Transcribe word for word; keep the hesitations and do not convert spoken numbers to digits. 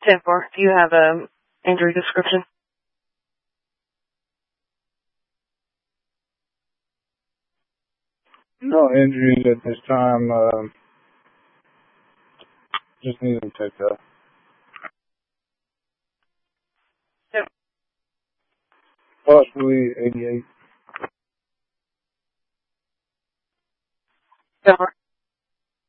ten four. Do you have an injury description? No injuries at this time. Uh, just need to take a Yep. possibly eighty-eight. ten four.